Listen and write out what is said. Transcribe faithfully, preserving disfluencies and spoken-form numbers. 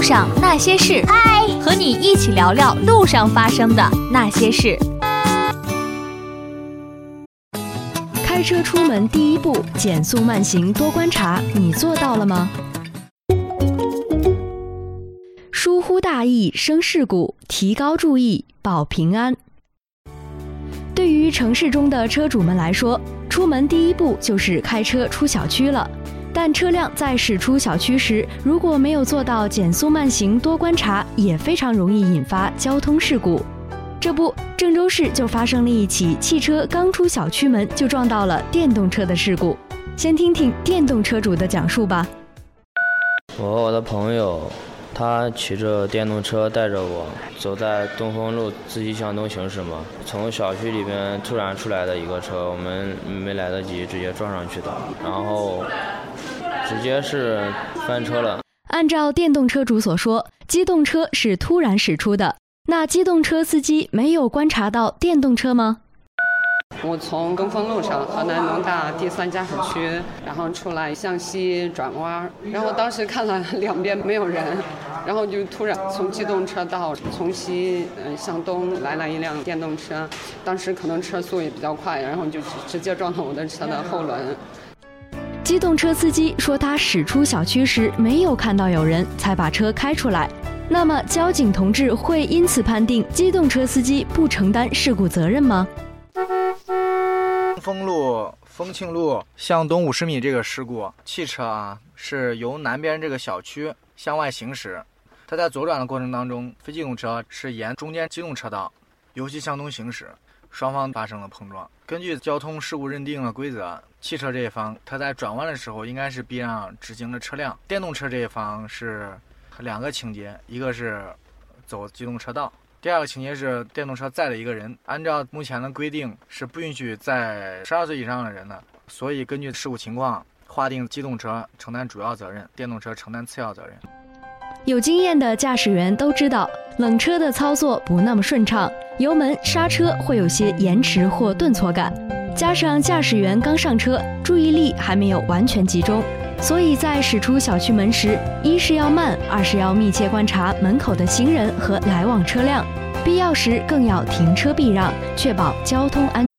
上那些事， 嗨， 和你一起聊聊路上发生的那些事。 开车出门第一步，减速慢行多观察，你做到了吗？疏忽大意生事故，提高注意保平安。对于城市中的车主们来说，出门第一步就是开车出小区了。但车辆在驶出小区时，如果没有做到减速慢行多观察，也非常容易引发交通事故。这不，郑州市就发生了一起汽车刚出小区门就撞到了电动车的事故。先听听电动车主的讲述吧。 我和我的朋友，他骑着电动车带着我走在东风路自己向东行驶嘛，从小区里边突然出来的一个车，我们没来得及直接撞上去的，然后直接是翻车了。 按照电动车主所说，机动车是突然驶出的，那机动车司机没有观察到电动车吗？ 我从东风路上河南农大第三驾驶区，然后出来向西转弯，然后当时看了两边没有人，然后就突然从机动车道从西呃向东来了一辆电动车，当时可能车速也比较快，然后就直接撞到我的车的后轮。 机动车司机说他驶出小区时没有看到有人，才把车开出来。那么交警同志会因此判定机动车司机不承担事故责任吗？ 丰路丰庆路向东五十米这个事故，汽车啊是由南边这个小区向外行驶，它在左转的过程当中，非机动车是沿中间机动车道由西向东行驶，双方发生了碰撞。根据交通事故认定的规则，汽车这一方它在转弯的时候应该是避让直行的车辆，电动车这一方是两个情节，一个是走机动车道，第二个情节是电动车载了一个人，按照目前的规定是不允许载十二岁以上的人的，所以根据事故情况划定机动车承担主要责任，电动车承担次要责任。 有经验的驾驶员都知道，冷车的操作不那么顺畅，油门刹车会有些延迟或顿挫感，加上驾驶员刚上车，注意力还没有完全集中，所以在驶出小区门时，一是要慢，二是要密切观察门口的行人和来往车辆，必要时更要停车避让，确保交通安全。